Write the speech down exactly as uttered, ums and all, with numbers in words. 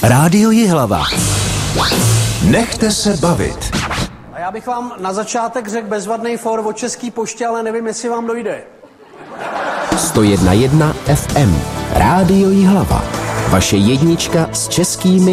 Rádio Jihlava. Nechte se bavit. A já bych vám na začátek řekl bezvadný for o České poště, ale nevím, jestli vám dojde. sto jedna jedna F M. Rádio Jihlava. Vaše jednička s českými